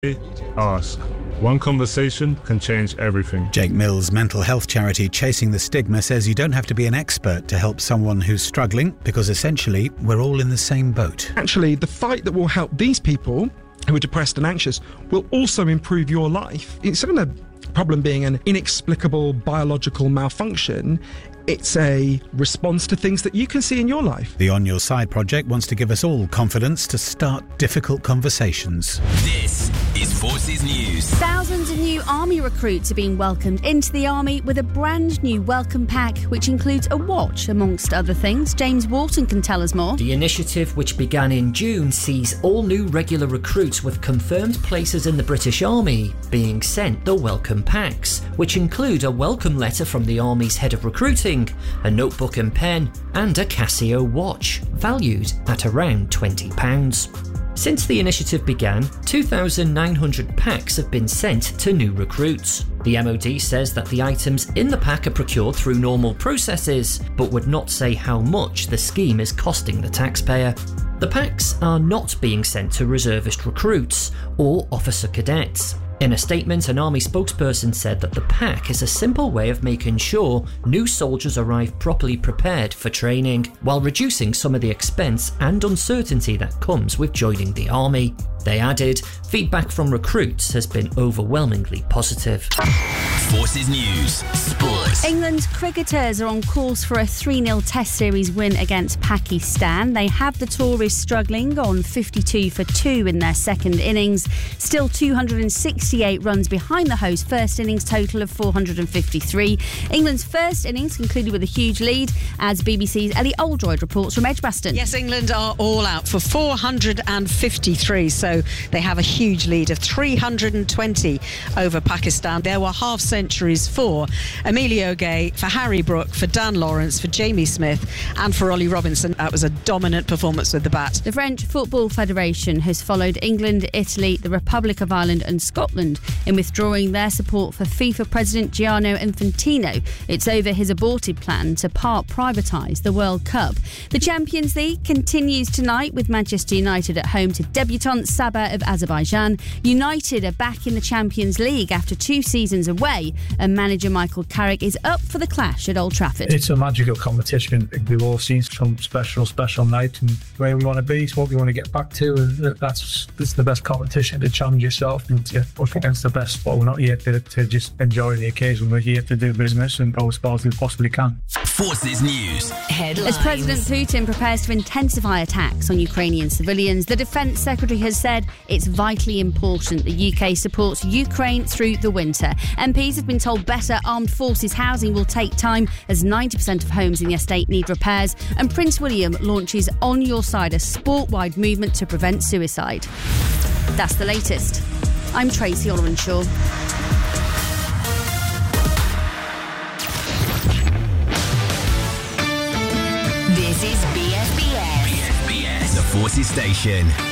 Ask. One conversation can change everything. Jake Mills' mental health charity Chasing the Stigma says you don't have to be an expert to help someone who's struggling, because essentially we're all in the same boat. Actually, the fight that will help these people who are depressed and anxious will also improve your life. Instead of the problem being an inexplicable biological malfunction, it's a response to things that you can see in your life. The On Your Side project wants to give us all confidence to start difficult conversations. This is Forces News. Thousands of new army recruits are being welcomed into the army with a brand new welcome pack, which includes a watch, amongst other things. James Walton can tell us more. The initiative, which began in June, sees all new regular recruits with confirmed places in the British Army being sent the welcome packs, which include a welcome letter from the Army's head of recruiting, a notebook and pen, and a Casio watch, valued at around £20. Since the initiative began, 2,900 packs have been sent to new recruits. The MOD says that the items in the pack are procured through normal processes, but would not say how much the scheme is costing the taxpayer. The packs are not being sent to reservist recruits or officer cadets. In a statement, an Army spokesperson said that the pack is a simple way of making sure new soldiers arrive properly prepared for training, while reducing some of the expense and uncertainty that comes with joining the Army. They added, feedback from recruits has been overwhelmingly positive. Forces News Sports. England's cricketers are on course for a 3-0 Test Series win against Pakistan. They have the Tories struggling on 52 for 2 in their second innings, still 268 runs behind the host first innings total of 453. England's first innings concluded with a huge lead, as BBC's Ellie Oldroyd reports from Edgbaston. Yes, England are all out for 453, so they have a huge lead of 320 over Pakistan. There were half centuries for Emilio Gay, for Harry Brook, for Dan Lawrence, for Jamie Smith and for Ollie Robinson. That was a dominant performance with the bat. The French Football Federation has followed England, Italy, the Republic of Ireland and Scotland in withdrawing their support for FIFA President Gianni Infantino. It's over his aborted plan to part privatise the World Cup. The Champions League continues tonight with Manchester United at home to debutants Sabah of Azerbaijan. United are back in the Champions League after 2 seasons away, and manager Michael Carrick is up for the clash at Old Trafford. It's a magical competition. We've all seen some special night, and where we want to be is what we want to get back to, and that's the best competition, to challenge yourself and to push against the best. But we're not here to just enjoy the occasion. We're here to do business and go as far as we possibly can. Forces News Headlines. As President Putin prepares to intensify attacks on Ukrainian civilians, the Defence Secretary has said it's vitally important the UK supports Ukraine through the winter. MPs have been told better armed forces housing will take time, as 90% of homes in the estate need repairs, and Prince William launches On Your Side, a sport-wide movement to prevent suicide. That's the latest. I'm Tracy Olorenshaw. This is BFBS. BFBS, the Forces Station.